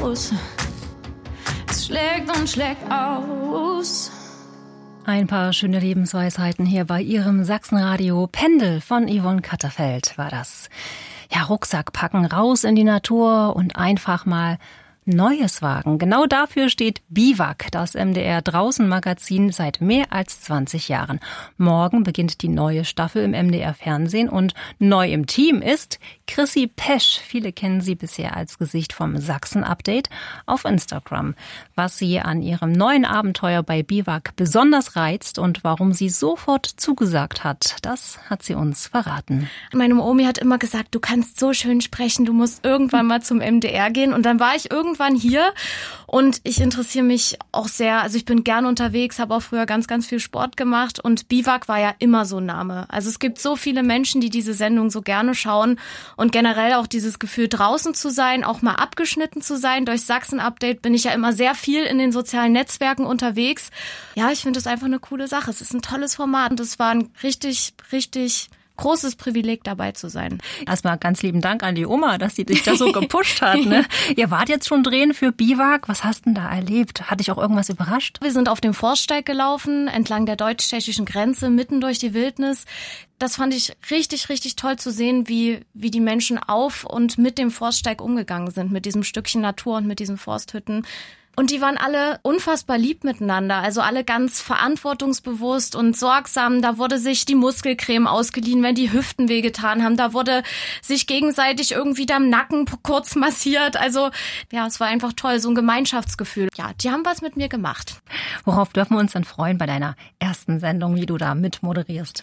aus. Es schlägt und schlägt aus. Ein paar schöne Lebensweisheiten hier bei Ihrem Sachsenradio. Pendel von Yvonne Katterfeld war das. Ja, Rucksack packen, raus in die Natur und einfach mal Neues wagen. Genau dafür steht Biwak, das MDR-Draußen-Magazin, seit mehr als 20 Jahren. Morgen beginnt die neue Staffel im MDR-Fernsehen und neu im Team ist Chrissy Pesch. Viele kennen sie bisher als Gesicht vom Sachsen-Update auf Instagram. Was sie an ihrem neuen Abenteuer bei Biwak besonders reizt und warum sie sofort zugesagt hat, das hat sie uns verraten. Meine Omi hat immer gesagt, du kannst so schön sprechen, du musst irgendwann mal zum MDR gehen. Und dann war ich irgendwann hier und ich interessiere mich auch sehr, also ich bin gern unterwegs, habe auch früher ganz, ganz viel Sport gemacht und Biwak war ja immer so ein Name. Also es gibt so viele Menschen, die diese Sendung so gerne schauen und generell auch dieses Gefühl, draußen zu sein, auch mal abgeschnitten zu sein. Durch Sachsen-Update bin ich ja immer sehr viel in den sozialen Netzwerken unterwegs. Ja, ich finde es einfach eine coole Sache. Es ist ein tolles Format und es war ein richtig, richtig großes Privileg, dabei zu sein. Erstmal ganz lieben Dank an die Oma, dass sie dich da so gepusht hat. Ne? Ihr wart jetzt schon drehen für Biwak. Was hast denn da erlebt? Hat dich auch irgendwas überrascht? Wir sind auf dem Forststeig gelaufen, entlang der deutsch-tschechischen Grenze, mitten durch die Wildnis. Das fand ich richtig, richtig toll zu sehen, wie die Menschen auf und mit dem Forststeig umgegangen sind, mit diesem Stückchen Natur und mit diesen Forsthütten. Und die waren alle unfassbar lieb miteinander, also alle ganz verantwortungsbewusst und sorgsam. Da wurde sich die Muskelcreme ausgeliehen, wenn die Hüften wehgetan haben. Da wurde sich gegenseitig irgendwie am Nacken kurz massiert. Also ja, es war einfach toll, so ein Gemeinschaftsgefühl. Ja, die haben was mit mir gemacht. Worauf dürfen wir uns denn freuen bei deiner ersten Sendung, wie du da mitmoderierst?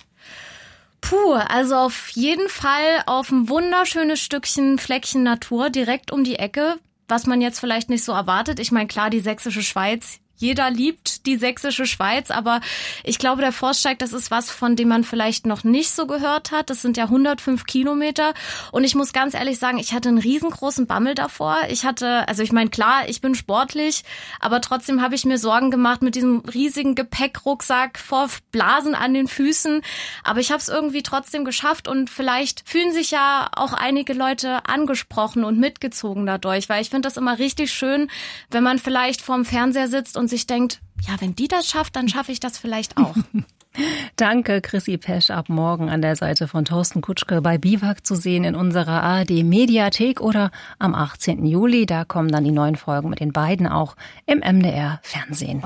Also auf jeden Fall auf ein wunderschönes Fleckchen Natur direkt um die Ecke. Was man jetzt vielleicht nicht so erwartet. Ich meine, klar, die sächsische Schweiz. Jeder liebt die sächsische Schweiz, aber ich glaube, der Forststeig, das ist was, von dem man vielleicht noch nicht so gehört hat. Das sind ja 105 Kilometer und ich muss ganz ehrlich sagen, ich hatte einen riesengroßen Bammel davor. Ich meine, klar, ich bin sportlich, aber trotzdem habe ich mir Sorgen gemacht mit diesem riesigen Gepäckrucksack vor Blasen an den Füßen. Aber ich habe es irgendwie trotzdem geschafft und vielleicht fühlen sich ja auch einige Leute angesprochen und mitgezogen dadurch, weil ich finde das immer richtig schön, wenn man vielleicht vorm Fernseher sitzt und sich denkt, ja, wenn die das schafft, dann schaffe ich das vielleicht auch. Danke, Chrissy Pesch. Ab morgen an der Seite von Thorsten Kutschke bei Biwak zu sehen in unserer ARD-Mediathek oder am 18. Juli. Da kommen dann die neuen Folgen mit den beiden auch im MDR-Fernsehen.